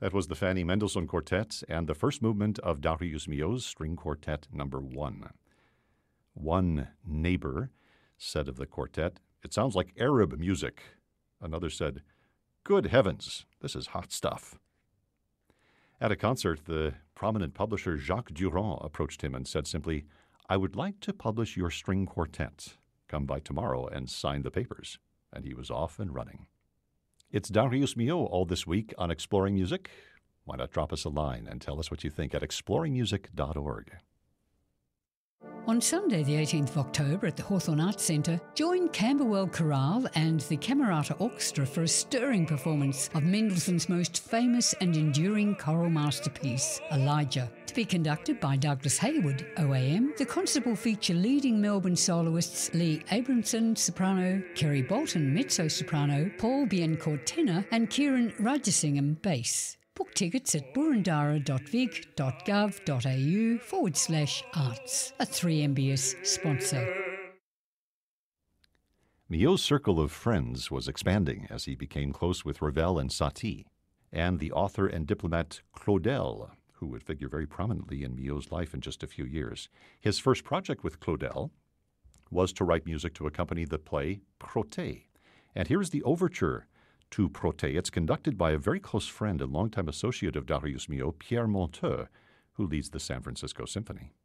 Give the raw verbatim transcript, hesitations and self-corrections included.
That was the Fanny Mendelssohn Quartet and the first movement of Darius Milhaud's String Quartet number one. One neighbor said of the quartet, "It sounds like Arab music." Another said, "Good heavens, this is hot stuff." At a concert, the prominent publisher Jacques Durand approached him and said simply, "I would like to publish your string quartet. Come by tomorrow and sign the papers." And he was off and running. It's Darius Milhaud all this week on Exploring Music. Why not drop us a line and tell us what you think at exploring music dot org. On Sunday the eighteenth of October at the Hawthorne Arts Centre, join Camberwell Chorale and the Camerata Orchestra for a stirring performance of Mendelssohn's most famous and enduring choral masterpiece, Elijah. To be conducted by Douglas Hayward, O A M, the concert will feature leading Melbourne soloists Lee Abramson, soprano, Kerry Bolton, mezzo-soprano, Paul Biencourt, tenor, and Kieran Rajasingham, bass. Book tickets at burundara.vic.gov.au forward slash arts, a three M B S sponsor. Milhaud's circle of friends was expanding as he became close with Ravel and Satie, and the author and diplomat Claudel, who would figure very prominently in Milhaud's life in just a few years. His first project with Claudel was to write music to accompany the play Protais. And here is the overture to Protais. It's conducted by a very close friend and longtime associate of Darius Milhaud, Pierre Monteux, who leads the San Francisco Symphony.